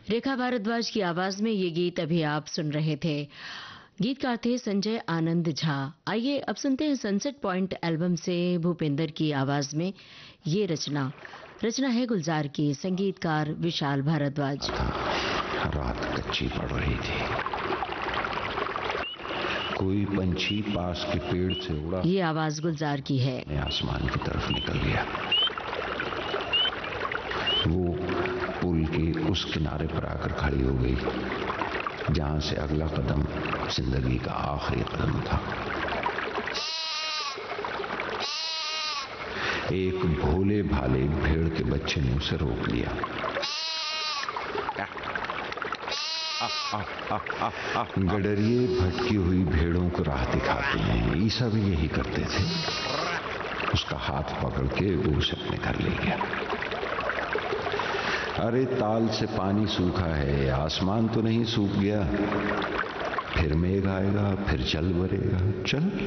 रेखा भारद्वाज की आवाज में ये गीत अभी आप सुन रहे थे। गीतकार थे संजय आनंद झा। आइए अब सुनते हैं सनसेट पॉइंट एल्बम से भूपेंद्र की आवाज में ये रचना है गुलजार की, संगीतकार विशाल भारद्वाज। रात कच्ची पड़ रही थी, कोई पंछी पास के पेड़ से उड़ा, ये आवाज गुलजार की है, आसमान की तरफ निकल गया। वो पुल के उस किनारे पर आकर खड़ी हो गई जहां से अगला कदम जिंदगी का आखिरी कदम था। एक भोले भाले भेड़ के बच्चे ने उसे रोक लिया। गडरिए भटकी हुई भेड़ों को राह दिखाते हैं, ईसा भी यही करते थे। उसका हाथ पकड़ के वो उसे अपने घर ले गया। अरे ताल से पानी सूखा है, आसमान तो नहीं सूख गया, फिर मेघ आएगा, फिर जल भरेगा, चल।